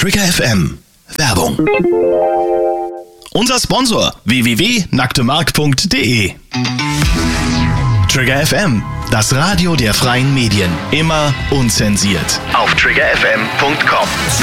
Trigger FM. Werbung. Unser Sponsor www.nacktemark.de. Trigger FM, das Radio der freien Medien. Immer unzensiert. Auf triggerfm.com.